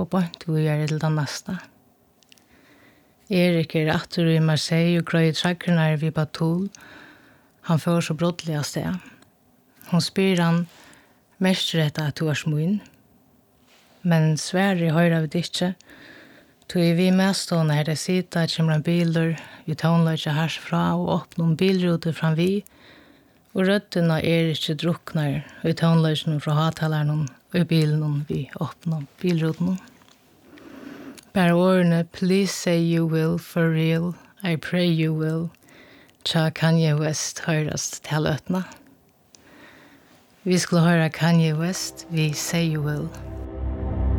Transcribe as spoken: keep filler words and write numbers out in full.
og bant vi er til den neste. Erik er atter i Marseille og grøy trakkerne vi Batul. Han får så brottelig av sted. Hun spyr han mest rett at du er smun. Men Sverige høyre vi det ikke. Tog vi medstående her det sida, kommer en biler, vi tånløyde herfra og åpner noen bilruter fram vi. Og røttene er ikke drukner, vi tånløyde noen fra hatalerne og i bilen vi åpner bilrutene. Bare årene, please say you will, for real, I pray you will. Tja Kanye West høyrast til løtene. Vi skulle høre Kanye West, vi say you will.